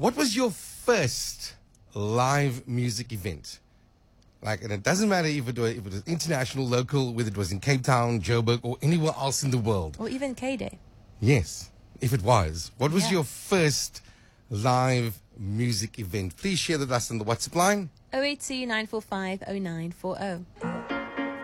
What was your first live music event? Like, and it doesn't matter if it was international, local, whether it was in Cape Town, Joburg, or anywhere else in the world. Or even K-Day. Yes, if it was. What was Yeah. your first live music event? Please share with us on the WhatsApp line. 082 945 0940.